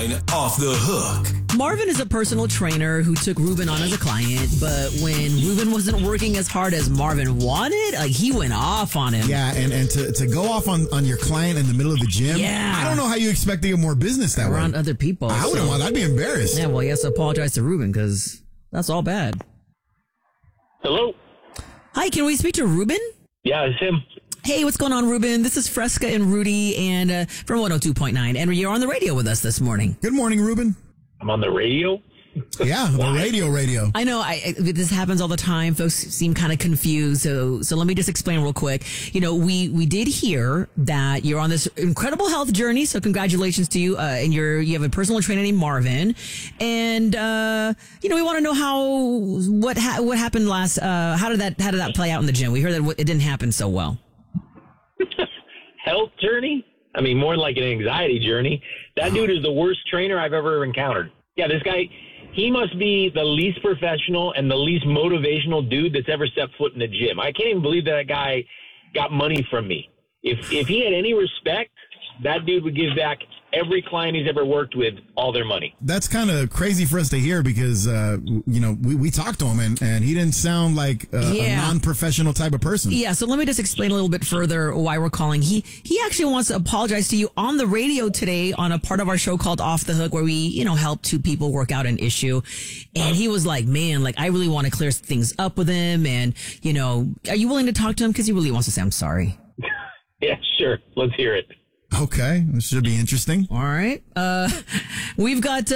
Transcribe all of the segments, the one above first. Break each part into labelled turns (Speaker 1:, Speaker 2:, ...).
Speaker 1: Off the Hook.
Speaker 2: Marvin is a personal trainer who took Ruben on as a client, but when Ruben wasn't working as hard as Marvin wanted, he went off on him.
Speaker 3: Yeah, and to go off on your client in the middle of the gym,
Speaker 2: Yeah.
Speaker 3: I don't know how you expect to get more business that
Speaker 2: Around
Speaker 3: way.
Speaker 2: other people.
Speaker 3: I wouldn't want. I'd be embarrassed.
Speaker 2: Yeah, well, he has to apologize to Ruben because that's all bad.
Speaker 4: Hello?
Speaker 2: Hi, can we speak to Ruben?
Speaker 4: Yeah, it's him.
Speaker 2: Hey, what's going on, Ruben? This is Fresca and Rudy and from 102.9, and you're on the radio with us this morning.
Speaker 3: Good morning, Ruben.
Speaker 4: I'm on the radio.
Speaker 3: Yeah, the radio.
Speaker 2: I know this happens all the time. Folks seem kind of confused. So let me just explain real quick. You know, we did hear that you're on this incredible health journey. So congratulations to you. And you have a personal trainer named Marvin. And, we want to know what happened last, how did that play out in the gym? We heard that it didn't happen so well.
Speaker 4: Health journey? I mean, more like an anxiety journey. That dude is the worst trainer I've ever encountered. Yeah, this guy, he must be the least professional and the least motivational dude that's ever stepped foot in the gym. I can't even believe that guy got money from me. If he had any respect, that dude would give back every client he's ever worked with all their money.
Speaker 3: That's kind of crazy for us to hear because, we talked to him and he didn't sound like a non-professional type of person.
Speaker 2: Yeah, so let me just explain a little bit further why we're calling. He actually wants to apologize to you on the radio today on a part of our show called Off the Hook where we, help two people work out an issue. And he was like, man, I really want to clear things up with him. And, are you willing to talk to him? Because he really wants to say, I'm sorry.
Speaker 4: Yeah, sure. Let's hear it.
Speaker 3: Okay, this should be interesting.
Speaker 2: All right. We've got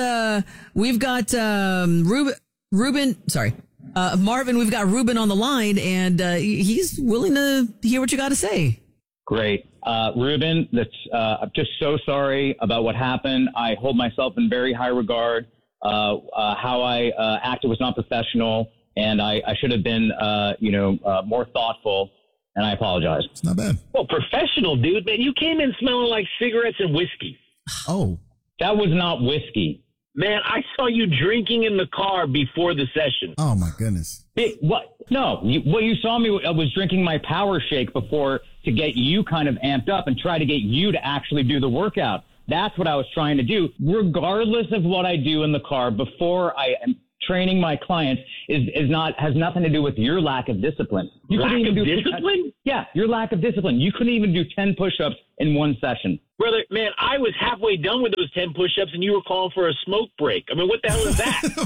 Speaker 2: Marvin, we've got Ruben on the line and he's willing to hear what you got to say.
Speaker 5: Great. Ruben, I'm just so sorry about what happened. I hold myself in very high regard. How I acted was not professional and I should have been, more thoughtful. And I apologize.
Speaker 3: It's not bad.
Speaker 4: Well, professional, dude, man. You came in smelling like cigarettes and whiskey.
Speaker 3: Oh.
Speaker 5: That was not whiskey.
Speaker 4: Man, I saw you drinking in the car before the session.
Speaker 3: Oh, my goodness.
Speaker 5: What? No. What you saw me, I was drinking my power shake before to get you kind of amped up and try to get you to actually do the workout. That's what I was trying to do. Regardless of what I do in the car before I am training my clients has nothing to do with your lack of discipline. You
Speaker 4: lack of discipline?
Speaker 5: Yeah, your lack of discipline. You couldn't even do 10 push-ups in one session.
Speaker 4: Brother, man, I was halfway done with those 10 push-ups and you were calling for a smoke break. I mean, what the hell is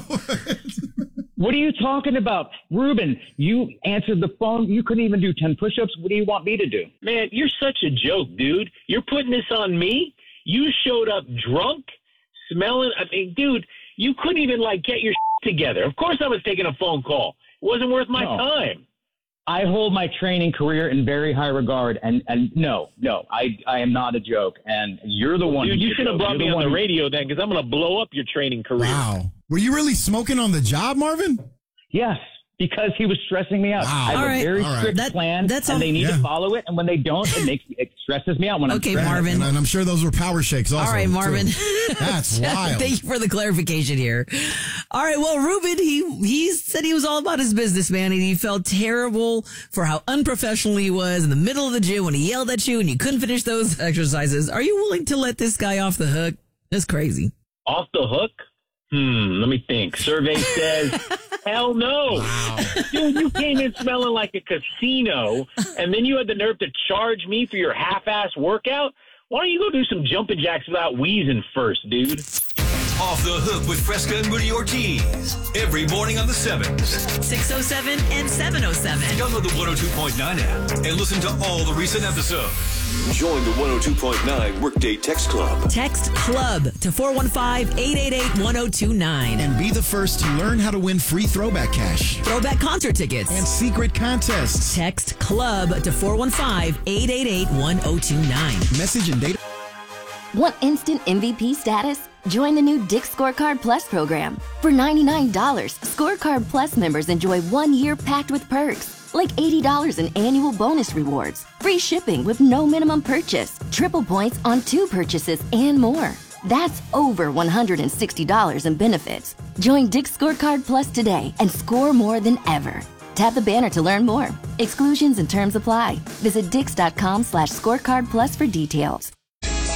Speaker 4: that?
Speaker 5: What are you talking about? Ruben, you answered the phone. You couldn't even do 10 push-ups. What do you want me to do?
Speaker 4: Man, you're such a joke, dude. You're putting this on me? You showed up drunk, smelling. I mean, dude, you couldn't even, get your together. Of course I was taking a phone call. It wasn't worth my time.
Speaker 5: I hold my training career in very high regard, and no, I am not a joke, and you're the one.
Speaker 4: Dude, you should have brought me on the radio then, because I'm going to blow up your training career.
Speaker 3: Wow. Were you really smoking on the job, Marvin?
Speaker 5: Yes, because he was stressing me out.
Speaker 3: Wow.
Speaker 5: I have a very strict plan, and they need to follow it, and when they don't, it stresses me out. When
Speaker 2: okay,
Speaker 5: I'm
Speaker 2: Marvin.
Speaker 3: And I'm sure those were power shakes also.
Speaker 2: All right, Marvin.
Speaker 3: That's wild.
Speaker 2: Thank you for the clarification here. All right, well, Ruben, he said he was all about his business, man, and he felt terrible for how unprofessional he was in the middle of the gym when he yelled at you and you couldn't finish those exercises. Are you willing to let this guy off the hook? That's crazy.
Speaker 4: Off the hook? Let me think. Survey says, hell no.
Speaker 3: Wow.
Speaker 4: Dude, you came in smelling like a casino, and then you had the nerve to charge me for your half-ass workout? Why don't you go do some jumping jacks without wheezing first, dude?
Speaker 1: Off the Hook with Fresca and Rudy Ortiz. Every morning on the 7s.
Speaker 2: 607 and 707.
Speaker 1: Download the 102.9 app and listen to all the recent episodes.
Speaker 6: Join the 102.9 Workday Text Club.
Speaker 2: Text CLUB to 415-888-1029.
Speaker 3: And be the first to learn how to win free throwback cash.
Speaker 2: Throwback concert tickets.
Speaker 3: And secret contests.
Speaker 2: Text CLUB to 415-888-1029.
Speaker 3: Message and data.
Speaker 7: Want instant MVP status? Join the new Dick's Scorecard Plus program. For $99, Scorecard Plus members enjoy 1 year packed with perks, like $80 in annual bonus rewards, free shipping with no minimum purchase, triple points on 2 purchases, and more. That's over $160 in benefits. Join Dick's Scorecard Plus today and score more than ever. Tap the banner to learn more. Exclusions and terms apply. Visit dix.com/scorecard plus for details.